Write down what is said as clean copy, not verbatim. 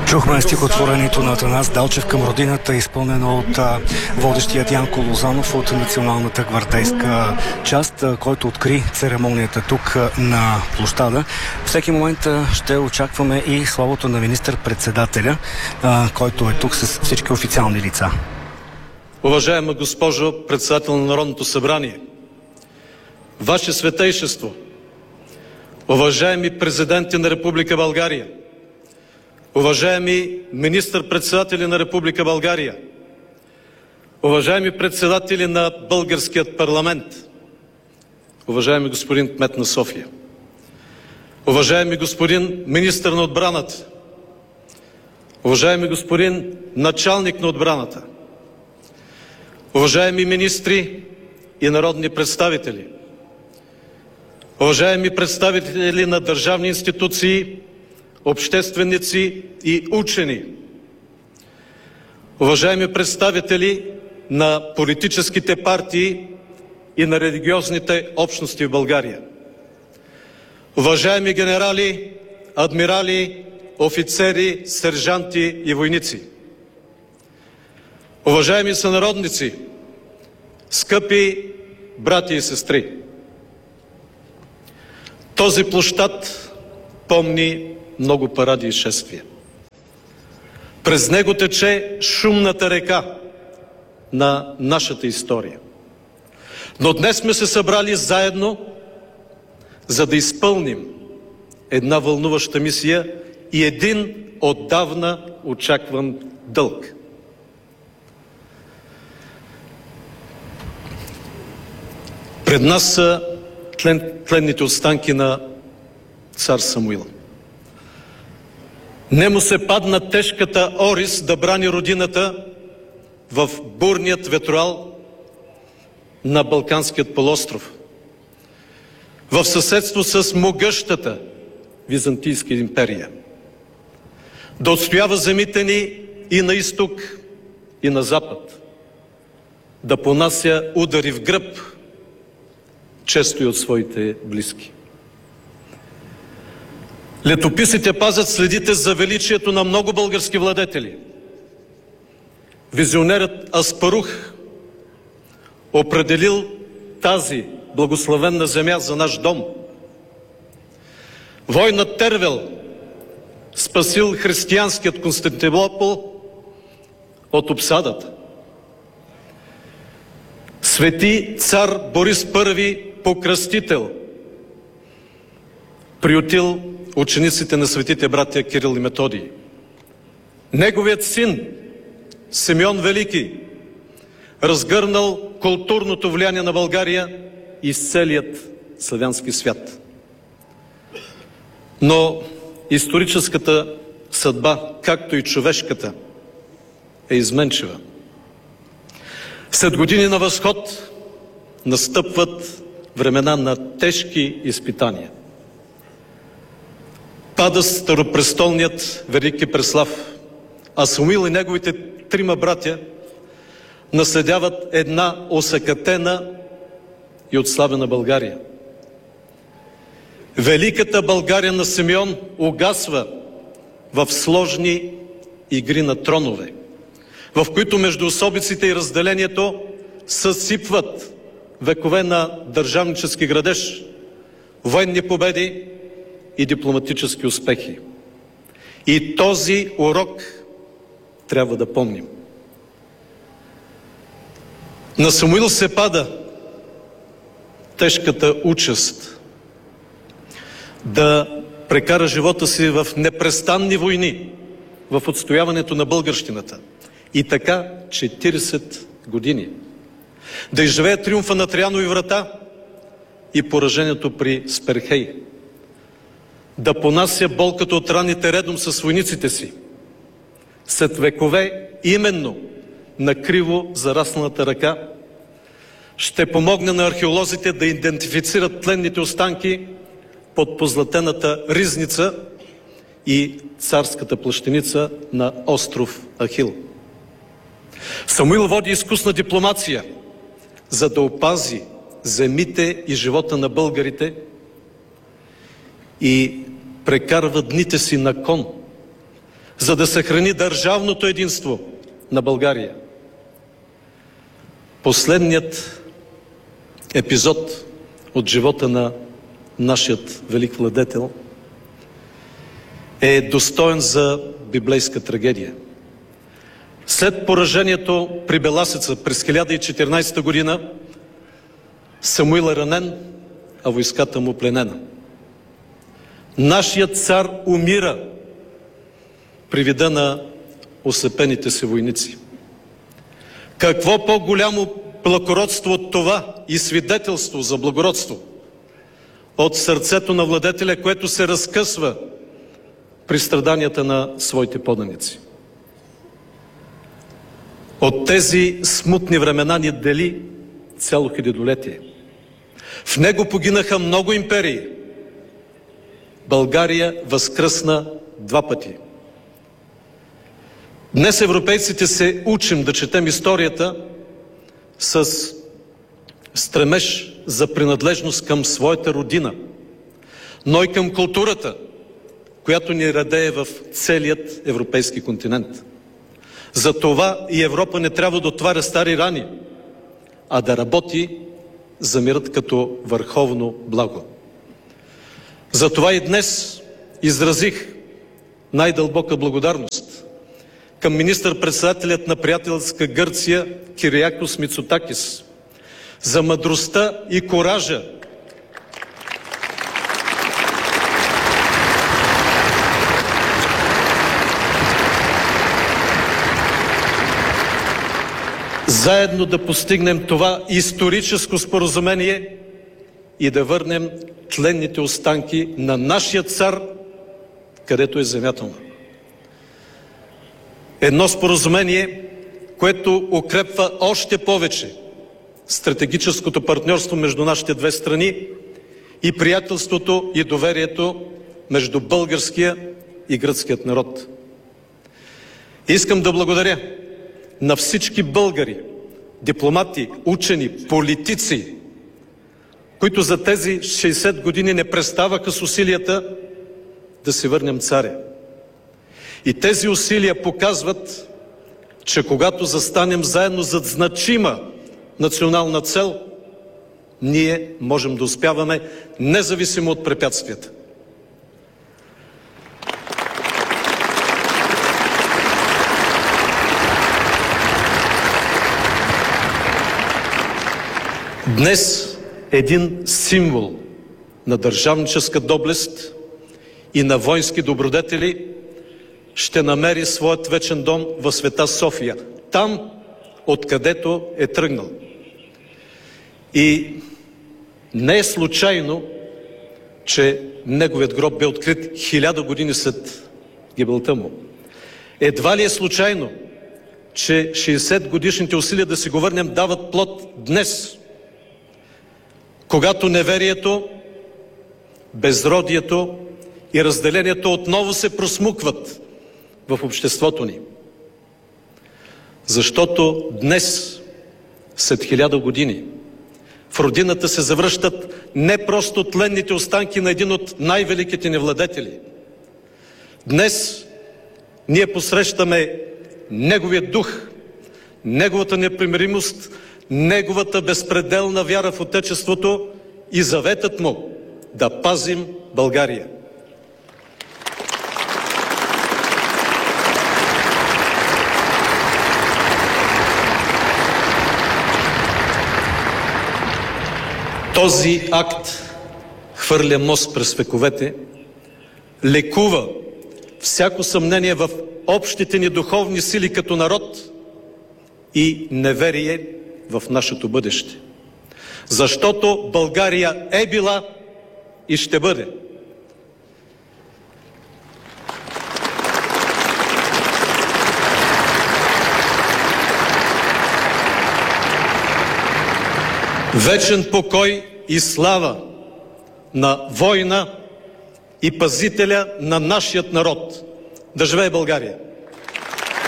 Чухме стихотворението на Атанас Далчев "Към родината", изпълнено от водещият Янко Лозанов от Националната гвардейска част, който откри церемонията тук на площада. Всеки момент ще очакваме и словото на министър-председателя, който е тук с всички официални лица. Уважаема госпожо председател на Народното събрание, Ваше Светейшество, уважаеми президенти на Република България, уважаеми министър-председатели на Република България, уважаеми председатели на българският парламент, уважаеми господин кмет на София, уважаеми господин министър на отбраната, уважаеми господин началник на отбраната, уважаеми министри и народни представители, уважаеми представители на държавни институции, общественици и учени, уважаеми представители на политическите партии и на религиозните общности в България, уважаеми генерали, адмирали, офицери, сержанти и войници, уважаеми сънародници, скъпи брати и сестри! Този площад помни много паради и шествия. През него тече шумната река на нашата история. Но днес сме се събрали заедно, за да изпълним една вълнуваща мисия и един отдавна очакван дълг. Пред нас са тленните останки на цар Самуил. Нему се падна тежката орис да брани родината в бурният ветроал на Балканският полуостров, в съседство с могъщата Византийска империя, да отстоява земите ни и на изток, и на запад, да понася удари в гръб, често и от своите близки. Летописите пазят следите за величието на много български владетели. Визионерът Аспарух определил тази благословенна земя за наш дом. Войнат Тервел спасил християнският Константинопол от обсадата. Свети цар Борис I Покръстител приютил учениците на светите братя Кирил и Методий. Неговият син Симеон Велики разгърнал културното влияние на България из целият славянски свят. Но историческата съдба, както и човешката, е изменчива. След години на възход настъпват времена на тежки изпитания. Пада старопрестолният Велики Преслав, а Самуил и неговите трима братя наследяват една осакатена и отслабена България. Великата България на Симеон угасва в сложни игри на тронове, в които между особиците и разделението съсипват векове на държавнически градеж, военни победи и дипломатически успехи. И този урок трябва да помним. На Самуил се пада тежката участ да прекара живота си в непрестанни войни, в отстояването на българщината. И така 40 години. Да изживее триумфа на Троянови врата и поражението при Сперхей. Да понася болката от раните редом с войниците си. След векове именно на криво зарасналата ръка ще помогне на археолозите да идентифицират тленните останки под позлатената ризница и царската плащеница на остров Ахил. Самуил води изкусна дипломация, за да опази земите и живота на българите и прекарва дните си на кон, за да съхрани държавното единство на България. Последният епизод от живота на нашият велик владетел е достоен за библейска трагедия. След поражението при Беласица през 1014 година Самуил е ранен, а войската му пленена. Нашият цар умира при вида на ослепените си войници. Какво по-голямо благородство от това и свидетелство за благородство от сърцето на владетеля, което се разкъсва при страданията на своите поданици. От тези смутни времена ни дели цяло хилядолетие. В него погинаха много империи. България възкръсна 2 пъти. Днес европейците се учим да четем историята с стремеж за принадлежност към своята родина, но и към културата, която ни радее в целият европейски континент. Затова и Европа не трябва да отваря стари рани, а да работи за мирът като върховно благо. Затова и днес изразих най-дълбока благодарност към министър-председателят на приятелска Гърция Кириакос Мицотакис за мъдростта и коража, заедно да постигнем това историческо споразумение и да върнем тленните останки на нашия цар, където е земята му. Едно споразумение, което укрепва още повече стратегическото партньорство между нашите две страни и приятелството и доверието между българския и гръцкият народ. Искам да благодаря на всички българи, дипломати, учени, политици, които за тези 60 години не преставаха с усилията да си върнем царя. И тези усилия показват, че когато застанем заедно зад значима национална цел, ние можем да успяваме независимо от препятствията. Днес един символ на държавническа доблест и на воински добродетели ще намери своят вечен дом в Света София, там, откъдето е тръгнал. И не е случайно, че неговият гроб бе открит 1000 години след гибелта му. Едва ли е случайно, че 60 годишните усилия да си го върнем дават плод днес, когато неверието, безродието и разделението отново се просмукват в обществото ни. Защото днес, след 1000 години, в родината се завръщат не просто тленните останки на един от най-великите ни владетели. Днес ние посрещаме неговия дух, неговата непримиримост, неговата безпределна вяра в Отечеството и заветът му да пазим България. Този акт хвърля мост през вековете, лекува всяко съмнение в общите ни духовни сили като народ и неверие в нашето бъдеще. Защото България е била и ще бъде. Вечен покой и слава на воина и пазителя на нашият народ. Да живее България!